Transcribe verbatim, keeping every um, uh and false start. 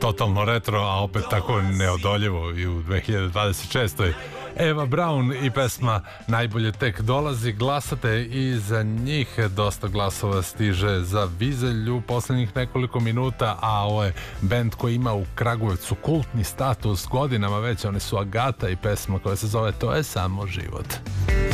totalno retro, a opet tako neodoljivo i u dve hiljade dvadeset šestoj. Eva Braun i pesma Najbolje tek dolazi. Glasate i za njih. Dosta glasova stiže za Vizelj u poslednjih nekoliko minuta, a ovo je bend koji ima u Kragujevcu kultni status godinama već. Oni su Agata i pesma koja se zove To je samo život.